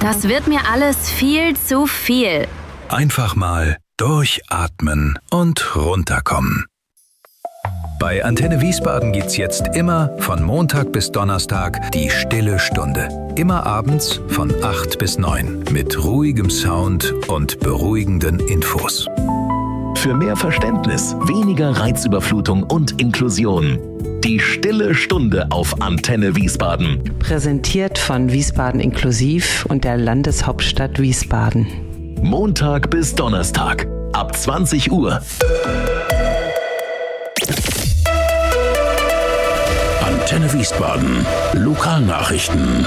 Das wird mir alles viel zu viel. Einfach mal durchatmen und runterkommen. Bei Antenne Wiesbaden gibt's jetzt immer von Montag bis Donnerstag die Stille Stunde. Immer abends von 8 bis 9 mit ruhigem Sound und beruhigenden Infos. Für mehr Verständnis, weniger Reizüberflutung und Inklusion. Die Stille Stunde auf Antenne Wiesbaden. Präsentiert von Wiesbaden Inklusiv und der Landeshauptstadt Wiesbaden. Montag bis Donnerstag ab 20 Uhr. Antenne Wiesbaden. Lokalnachrichten.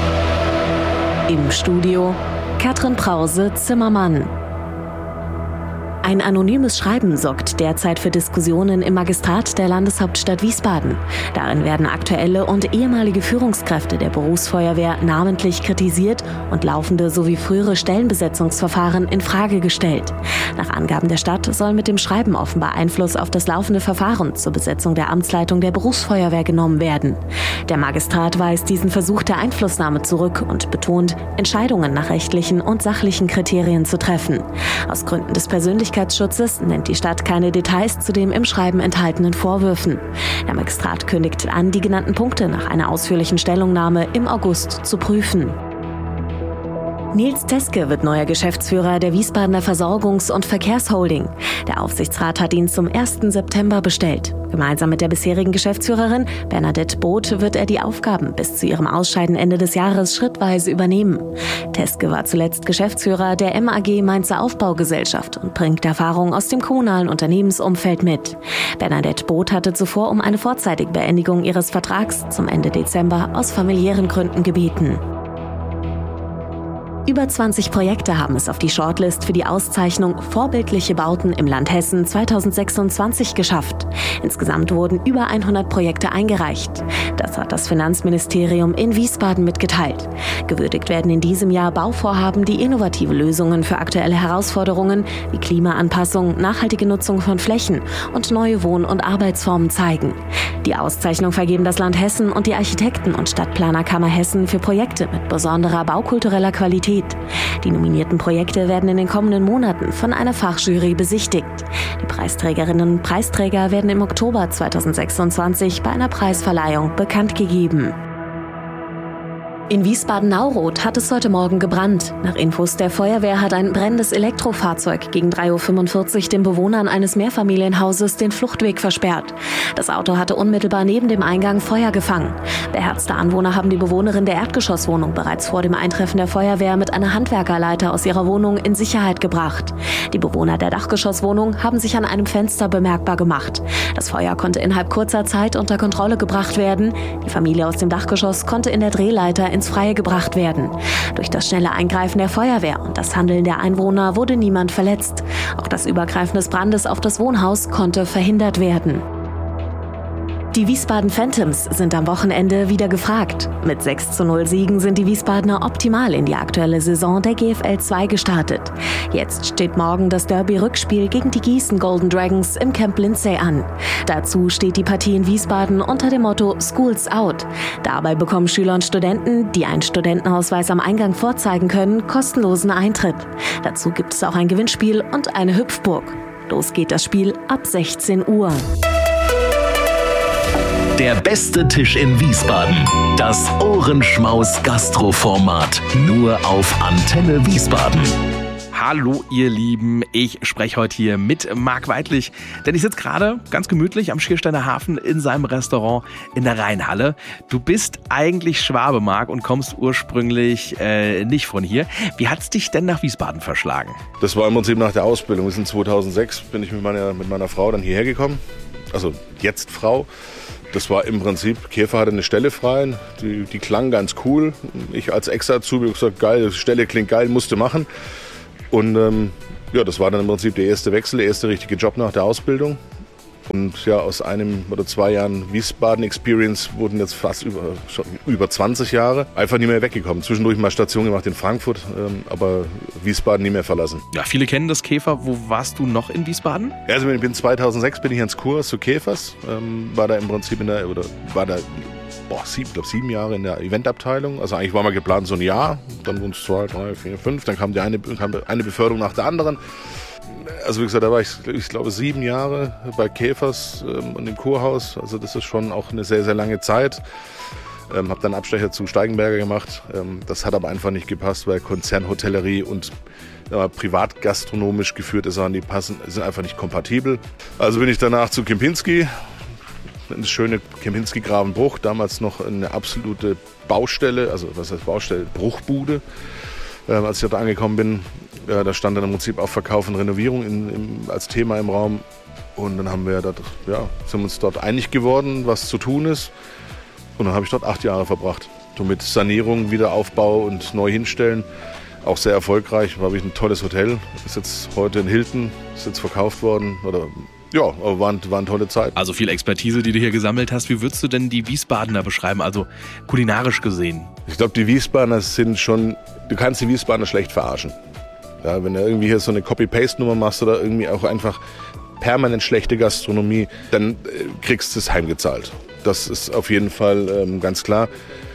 Im Studio Katrin Brause-Zimmermann. Ein anonymes Schreiben sorgt derzeit für Diskussionen im Magistrat der Landeshauptstadt Wiesbaden. Darin werden aktuelle und ehemalige Führungskräfte der Berufsfeuerwehr namentlich kritisiert und laufende sowie frühere Stellenbesetzungsverfahren in Frage gestellt. Nach Angaben der Stadt soll mit dem Schreiben offenbar Einfluss auf das laufende Verfahren zur Besetzung der Amtsleitung der Berufsfeuerwehr genommen werden. Der Magistrat weist diesen Versuch der Einflussnahme zurück und betont, Entscheidungen nach rechtlichen und sachlichen Kriterien zu treffen. Aus Gründen des Persönlichkeitsschutzes nennt die Stadt keine Details zu den im Schreiben enthaltenen Vorwürfen. Der Magistrat kündigt an, die genannten Punkte nach einer ausführlichen Stellungnahme im August zu prüfen. Nils Teske wird neuer Geschäftsführer der Wiesbadener Versorgungs- und Verkehrsholding. Der Aufsichtsrat hat ihn zum 1. September bestellt. Gemeinsam mit der bisherigen Geschäftsführerin Bernadette Both wird er die Aufgaben bis zu ihrem Ausscheiden Ende des Jahres schrittweise übernehmen. Teske war zuletzt Geschäftsführer der MAG Mainzer Aufbaugesellschaft und bringt Erfahrung aus dem kommunalen Unternehmensumfeld mit. Bernadette Both hatte zuvor um eine vorzeitige Beendigung ihres Vertrags zum Ende Dezember aus familiären Gründen gebeten. Über 20 Projekte haben es auf die Shortlist für die Auszeichnung Vorbildliche Bauten im Land Hessen 2026 geschafft. Insgesamt wurden über 100 Projekte eingereicht. Das hat das Finanzministerium in Wiesbaden mitgeteilt. Gewürdigt werden in diesem Jahr Bauvorhaben, die innovative Lösungen für aktuelle Herausforderungen wie Klimaanpassung, nachhaltige Nutzung von Flächen und neue Wohn- und Arbeitsformen zeigen. Die Auszeichnung vergeben das Land Hessen und die Architekten- und Stadtplanerkammer Hessen für Projekte mit besonderer baukultureller Qualität. Die nominierten Projekte werden in den kommenden Monaten von einer Fachjury besichtigt. Die Preisträgerinnen und Preisträger werden im Oktober 2026 bei einer Preisverleihung bekannt gegeben. In Wiesbaden-Nauroth hat es heute Morgen gebrannt. Nach Infos der Feuerwehr hat ein brennendes Elektrofahrzeug gegen 3:45 Uhr den Bewohnern eines Mehrfamilienhauses den Fluchtweg versperrt. Das Auto hatte unmittelbar neben dem Eingang Feuer gefangen. Beherzte Anwohner haben die Bewohnerin der Erdgeschosswohnung bereits vor dem Eintreffen der Feuerwehr mit einer Handwerkerleiter aus ihrer Wohnung in Sicherheit gebracht. Die Bewohner der Dachgeschosswohnung haben sich an einem Fenster bemerkbar gemacht. Das Feuer konnte innerhalb kurzer Zeit unter Kontrolle gebracht werden. Die Familie aus dem Dachgeschoss konnte in der Drehleiter ins Freie gebracht werden. Durch das schnelle Eingreifen der Feuerwehr und das Handeln der Einwohner wurde niemand verletzt. Auch das Übergreifen des Brandes auf das Wohnhaus konnte verhindert werden. Die Wiesbaden Phantoms sind am Wochenende wieder gefragt. Mit 6:0 Siegen sind die Wiesbadener optimal in die aktuelle Saison der GFL 2 gestartet. Jetzt steht morgen das Derby-Rückspiel gegen die Gießen Golden Dragons im Camp Lindsay an. Dazu steht die Partie in Wiesbaden unter dem Motto Schools Out. Dabei bekommen Schüler und Studenten, die einen Studentenausweis am Eingang vorzeigen können, kostenlosen Eintritt. Dazu gibt es auch ein Gewinnspiel und eine Hüpfburg. Los geht das Spiel ab 16 Uhr. Der beste Tisch in Wiesbaden. Das Ohrenschmaus-Gastro-Format. Nur auf Antenne Wiesbaden. Hallo ihr Lieben, ich spreche heute hier mit Marc Weidlich, denn ich sitze gerade ganz gemütlich am Schiersteiner Hafen in seinem Restaurant in der Rheinhalle. Du bist eigentlich Schwabe, Marc, und kommst ursprünglich nicht von hier. Wie hat es dich denn nach Wiesbaden verschlagen? Das war im Prinzip nach der Ausbildung. Wir sind 2006, bin ich mit meiner Frau dann hierher gekommen, also jetzt Frau. Das war im Prinzip, Käfer hatte eine Stelle frei, die klang ganz cool. Ich als Ex-Azubi habe gesagt, geil, die Stelle klingt geil, musste machen. Und das war dann im Prinzip der erste Wechsel, der erste richtige Job nach der Ausbildung. Und ja, aus 1 oder 2 Jahren Wiesbaden-Experience wurden jetzt fast über 20 Jahre einfach nie mehr weggekommen. Zwischendurch mal Station gemacht in Frankfurt, aber Wiesbaden nie mehr verlassen. Ja, viele kennen das Käfer. Wo warst du noch in Wiesbaden? Also 2006 bin ich ins Kurs zu Käfers, war da im Prinzip war da ich glaube 7 Jahre in der Eventabteilung. Also eigentlich war mal geplant so ein Jahr, dann wurden es 2, 3, 4, 5, dann kam eine Beförderung nach der anderen. Also wie gesagt, da war ich glaube 7 Jahre bei Käfers und im Kurhaus. Also das ist schon auch eine sehr, sehr lange Zeit. Habe dann Abstecher zu Steigenberger gemacht. Das hat aber einfach nicht gepasst, weil Konzernhotellerie und privatgastronomisch geführte Sachen, sind einfach nicht kompatibel. Also bin ich danach zu Kempinski. Eine schöne Kempinski-Gravenbruch, damals noch eine absolute Baustelle, also was heißt Baustelle, Bruchbude. Als ich dort angekommen bin, da stand dann im Prinzip auch Verkauf und Renovierung als Thema im Raum. Und dann sind wir uns dort einig geworden, was zu tun ist. Und dann habe ich dort 8 Jahre verbracht. So mit Sanierung, Wiederaufbau und neu hinstellen. Auch sehr erfolgreich, habe ich ein tolles Hotel. Ist jetzt heute in Hilton, ist jetzt verkauft worden. Aber war eine tolle Zeit. Also viel Expertise, die du hier gesammelt hast. Wie würdest du denn die Wiesbadener beschreiben, also kulinarisch gesehen? Ich glaube, die Wiesbadener du kannst die Wiesbadener schlecht verarschen. Ja, wenn du irgendwie hier so eine Copy-Paste-Nummer machst oder irgendwie auch einfach permanent schlechte Gastronomie, dann kriegst du es heimgezahlt. Das ist auf jeden Fall ganz klar.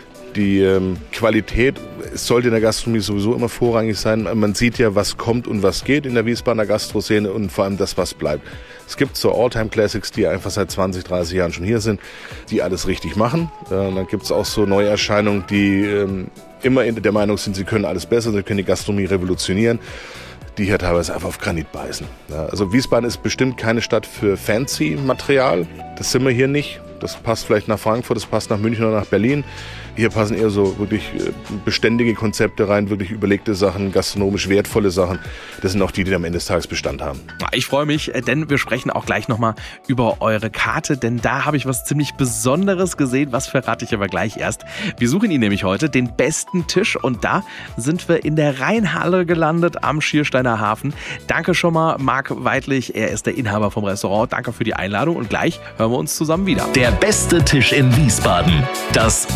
Die Qualität sollte in der Gastronomie sowieso immer vorrangig sein. Man sieht ja, was kommt und was geht in der Wiesbadener Gastroszene und vor allem das, was bleibt. Es gibt so All-Time-Classics, die einfach seit 20, 30 Jahren schon hier sind, die alles richtig machen. Dann gibt es auch so Neuerscheinungen, die immer der Meinung sind, sie können alles besser, sie können die Gastronomie revolutionieren, die hier teilweise einfach auf Granit beißen. Ja, also Wiesbaden ist bestimmt keine Stadt für Fancy-Material. Das sind wir hier nicht. Das passt vielleicht nach Frankfurt, das passt nach München oder nach Berlin. Hier passen eher so wirklich beständige Konzepte rein, wirklich überlegte Sachen, gastronomisch wertvolle Sachen. Das sind auch die am Ende des Tages Bestand haben. Ich freue mich, denn wir sprechen auch gleich nochmal über eure Karte, denn da habe ich was ziemlich Besonderes gesehen. Was verrate ich aber gleich erst. Wir suchen ihn nämlich heute, den besten Tisch, und da sind wir in der Rheinhalle gelandet am Schiersteiner Hafen. Danke schon mal, Marc Weidlich, er ist der Inhaber vom Restaurant. Danke für die Einladung und gleich hören wir uns zusammen wieder. Der beste Tisch in Wiesbaden. Das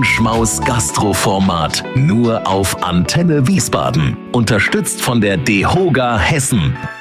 Ohrenschmaus-Gastro-Format. Nur auf Antenne Wiesbaden. Unterstützt von der DEHOGA Hessen.